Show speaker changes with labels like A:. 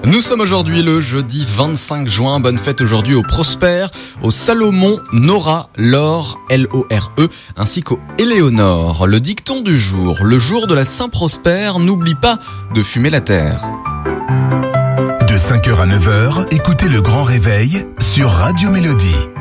A: Nous sommes aujourd'hui le jeudi 25 juin. Bonne fête aujourd'hui au Prosper, au Salomon, Nora, Laure, L-O-R-E, ainsi qu'au Éléonore. Le dicton du jour, le jour de la Saint-Prosper, n'oublie pas de fumer la terre.
B: De 5h à 9h, écoutez le Grand Réveil sur Radio Mélodie.